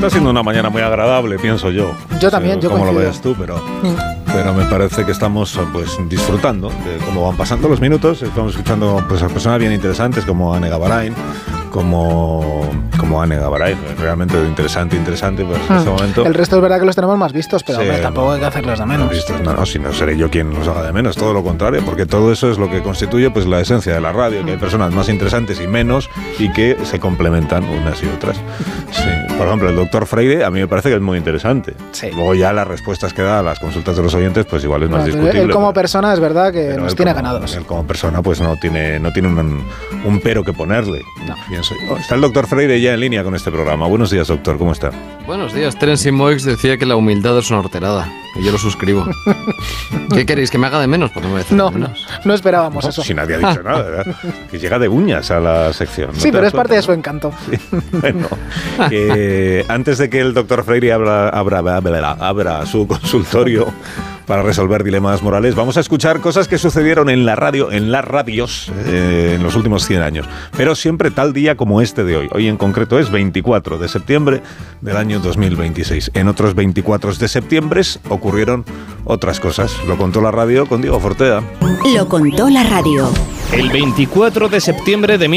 Está siendo una mañana muy agradable, pienso yo. Yo también, yo como coincido. lo veas tú, pero me parece que estamos pues disfrutando de cómo van pasando los minutos. Estamos escuchando pues a personas bien interesantes como Anne Gavarain, como Anne Gavarain, realmente interesante pues en este momento. El resto es verdad que los tenemos más vistos, pero Sí, hombre, tampoco hay que hacerlos de menos. No, si no seré yo quien los haga de menos, todo lo contrario, porque todo eso es lo que constituye pues la esencia de la radio, que hay personas más interesantes y menos y que se complementan unas y otras. Sí. Por ejemplo, el doctor Freire a mí me parece que es muy interesante. Sí. Luego ya las respuestas que da a las consultas de los oyentes pues igual es más discutible. Él como persona es verdad que nos tiene ganados. Él como persona pues no tiene un pero que ponerle. No. Pienso yo. Está el doctor Freire ya en línea con este programa. Buenos días, doctor, ¿cómo está? Buenos días. Terence Moix decía que la humildad es una horterada. Y yo lo suscribo. ¿Qué queréis? ¿Que me haga de menos? Pues no me decís No, de menos. no esperábamos eso. Si nadie ha dicho nada, ¿verdad? Que llega de uñas a la sección. ¿No Sí, pero es parte de su ¿no? encanto. Sí. Bueno, que antes de que el doctor Freire abra su consultorio para resolver dilemas morales, vamos a escuchar cosas que sucedieron en la radio, en las radios, en los últimos 100 años. Pero siempre tal día como este de hoy. Hoy en concreto es 24 de septiembre del año 2026. En otros 24 de septiembre ocurrieron otras cosas. Lo contó la radio con Diego Fortea. Lo contó la radio. El 24 de septiembre de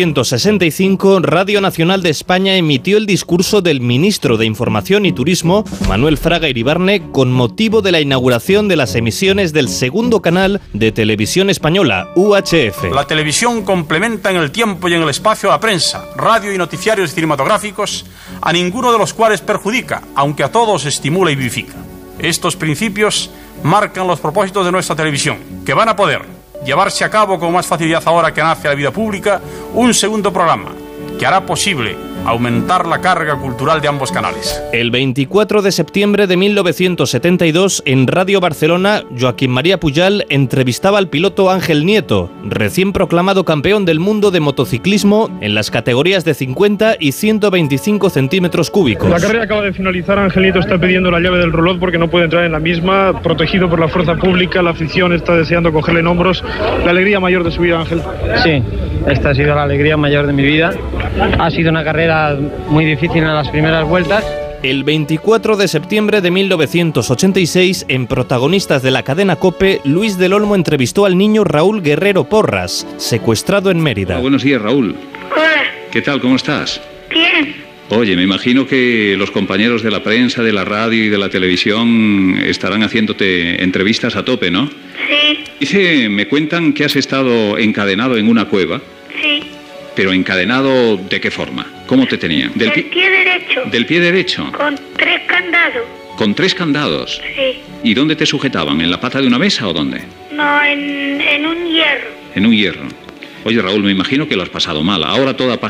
1965, Radio Nacional de España emitió el discurso del ministro de Información y Turismo, Manuel Fraga Iribarne, con motivo de la inauguración de las emisiones del segundo canal de televisión española, UHF. La televisión complementa en el tiempo y en el espacio a prensa, radio y noticiarios cinematográficos, a ninguno de los cuales perjudica, aunque a todos estimula y vivifica. Estos principios marcan los propósitos de nuestra televisión, que van a poder llevarse a cabo con más facilidad ahora que nace la vida pública un segundo programa que hará posible aumentar la carga cultural de ambos canales. El 24 de septiembre de 1972, en Radio Barcelona, Joaquín María Pujal entrevistaba al piloto Ángel Nieto, recién proclamado campeón del mundo de motociclismo en las categorías de 50 y 125 centímetros cúbicos. La carrera acaba de finalizar. Ángel Nieto está pidiendo la llave del reloj porque no puede entrar en la misma, protegido por la fuerza pública. La afición está deseando cogerle en hombros. La alegría mayor de su vida, Ángel. Sí, esta ha sido la alegría mayor de mi vida. Ha sido una carrera muy difícil en las primeras vueltas. El 24 de septiembre de 1986, en Protagonistas de la cadena COPE, Luis del Olmo entrevistó al niño Raúl Guerrero Porras, secuestrado en Mérida. Buenos días, Raúl. Hola. ¿Qué tal? ¿Cómo estás? Bien. Oye, me imagino que los compañeros de la prensa, de la radio y de la televisión estarán haciéndote entrevistas a tope, ¿no? Sí. Me cuentan que has estado encadenado en una cueva. Sí. ¿Pero encadenado de qué forma? ¿Cómo te tenían? Del pie derecho. ¿Del pie derecho? Con 3 candados. ¿Con 3 candados? Sí. ¿Y dónde te sujetaban? ¿En la pata de una mesa o dónde? No, en un hierro. En un hierro. Oye, Raúl, me imagino que lo has pasado mal. Ahora toda